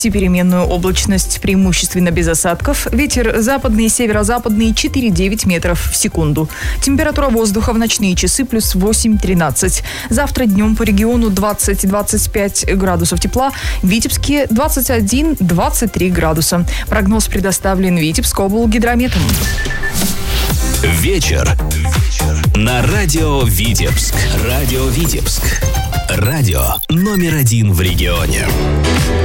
Переменную облачность, преимущественно без осадков. Ветер западный и северо-западный 4-9 метров в секунду. Температура воздуха в ночные часы плюс 8-13. Завтра днем по региону 20-25 градусов тепла. В Витебске 21-23 градуса. Прогноз предоставлен Витебскоблгидрометом. Вечер на радио Витебск. Радио Витебск. Радио номер 1 в регионе.